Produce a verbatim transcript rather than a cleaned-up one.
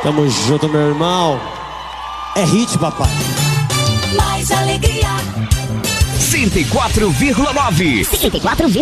Tamo junto, meu irmão. É hit, papai. Mais alegria. cento e quatro vírgula nove. cento e quatro vírgula nove.